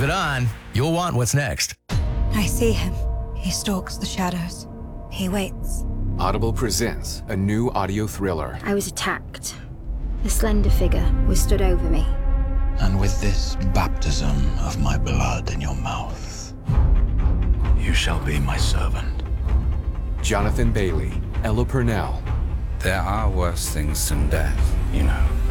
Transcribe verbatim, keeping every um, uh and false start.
Leave it on. You'll want what's next. I see him. He stalks the shadows. He waits. Audible presents a new audio thriller. I was attacked. A slender figure was stood over me. And with this baptism of my blood in your mouth, you shall be my servant. Jonathan Bailey, Ella Purnell. There are worse things than death, you know.